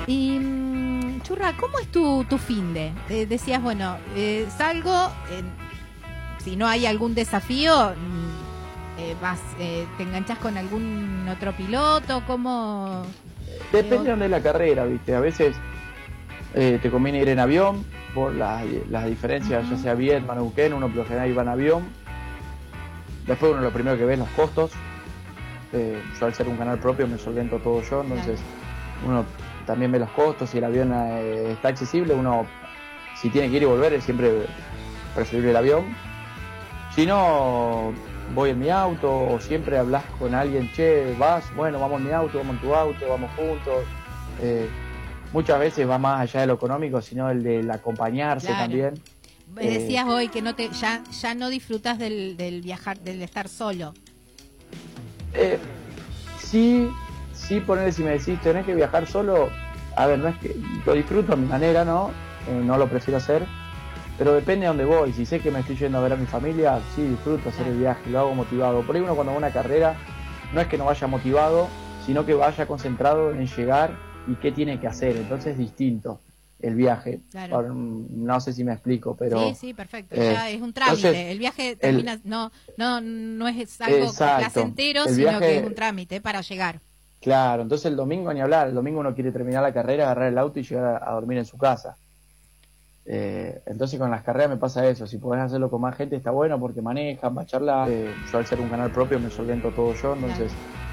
Y Churra, ¿cómo es tu finde? Decías, bueno, salgo, si no hay algún desafío, te enganchás con algún otro piloto, ¿cómo? Depende de dónde es la carrera, ¿viste? A veces te conviene ir en avión por las diferencias, ya sea Viedma, Neuquén, uno por lo general iba en avión. Después uno lo primero que ve es los costos. Yo al ser un canal propio me solvento todo yo, entonces uno también ve los costos. Si el avión está accesible, uno si tiene que ir y volver es siempre preferible el avión. Si no, voy en mi auto, o siempre hablas con alguien, che, vas, bueno, vamos en mi auto, vamos en tu auto, vamos juntos. Muchas veces va más allá de lo económico, sino el del acompañarse también. Me decías hoy que ya no disfrutas del viajar, del estar solo. Sí, ponerle, si me decís, tenés que viajar solo, a ver, no es que lo disfruto a mi manera, ¿no? No lo prefiero hacer, pero depende de dónde voy. Si sé que me estoy yendo a ver a mi familia, sí, disfruto hacer el viaje, lo hago motivado. Por ahí uno cuando va a una carrera, no es que no vaya motivado, sino que vaya concentrado en llegar y qué tiene que hacer, entonces es distinto el viaje. Ahora, no sé si me explico, pero... Sí, perfecto, ya es un trámite, entonces, el viaje termina, no es algo placentero, sino que es un trámite para llegar. Claro, entonces el domingo ni hablar, el domingo uno quiere terminar la carrera, agarrar el auto y llegar a dormir en su casa. Entonces con las carreras me pasa eso, si podés hacerlo con más gente está bueno porque manejan, va a charlar. Yo al ser un canal propio me solvento todo yo, entonces